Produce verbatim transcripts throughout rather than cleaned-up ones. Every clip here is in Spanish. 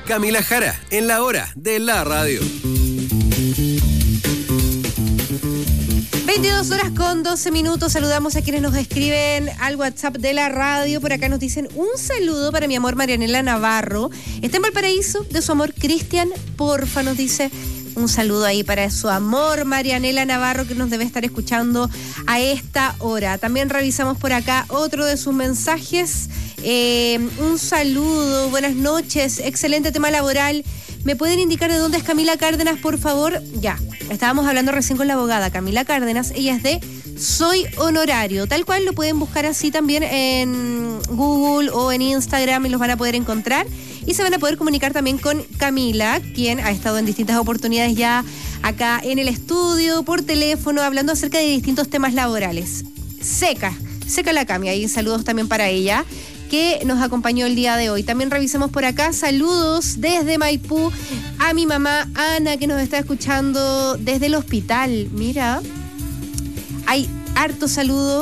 Camila Jara, en la hora de la radio. veintidós horas con doce minutos. Saludamos a quienes nos escriben al WhatsApp de la radio. Por acá nos dicen un saludo para mi amor Marianela Navarro. Está en Valparaíso, de su amor Cristian, porfa, nos dice. Un saludo ahí para su amor Marianela Navarro, que nos debe estar escuchando a esta hora. También revisamos por acá otro de sus mensajes. Eh, un saludo, buenas noches, excelente tema laboral. ¿Me pueden indicar de dónde es Camila Cárdenas, por favor? Ya, estábamos hablando recién con la abogada Camila Cárdenas. Ella es de Soy Honorario, tal cual lo pueden buscar así también en Google o en Instagram y los van a poder encontrar. Y se van a poder comunicar también con Camila, quien ha estado en distintas oportunidades ya acá en el estudio, por teléfono, hablando acerca de distintos temas laborales. Seca, seca la Cami, ahí saludos también para ella, que nos acompañó el día de hoy. También revisamos por acá, saludos desde Maipú a mi mamá Ana, que nos está escuchando desde el hospital. Mira, hay harto saludo.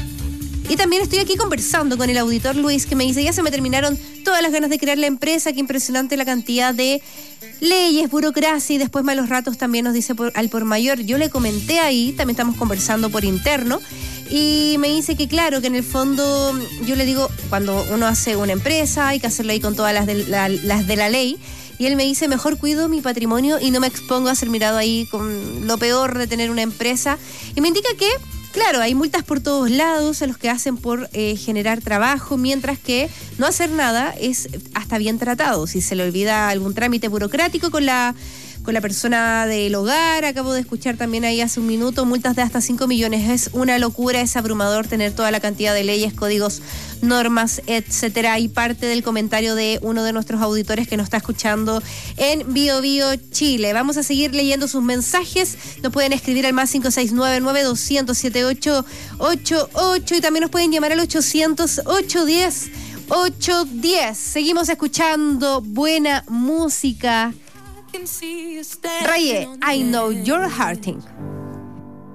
Y también estoy aquí conversando con el auditor Luis, que me dice, ya se me terminaron todas las ganas de crear la empresa, qué impresionante la cantidad de leyes, burocracia y después malos ratos, también nos dice por, al por mayor. Yo le comenté ahí, también estamos conversando por interno, y me dice que claro, que en el fondo, yo le digo, cuando uno hace una empresa hay que hacerlo ahí con todas las de la, las de la ley, y él me dice, mejor cuido mi patrimonio y no me expongo a ser mirado ahí con lo peor de tener una empresa, y me indica que claro, hay multas por todos lados a los que hacen por eh, generar trabajo, mientras que no hacer nada es hasta bien tratado. Si se le olvida algún trámite burocrático con la con la persona del hogar, acabo de escuchar también ahí hace un minuto, multas de hasta cinco millones. Es una locura, es abrumador tener toda la cantidad de leyes, códigos, normas, etcétera. Y parte del comentario de uno de nuestros auditores que nos está escuchando en Bio Bio Chile. Vamos a seguir leyendo sus mensajes. Nos pueden escribir al más cinco seis nueve, nueve dos cero cero, siete ocho ocho ocho y también nos pueden llamar al ochocientos, ochocientos diez, ochocientos diez. Seguimos escuchando buena música. Raye, I know you're hurting.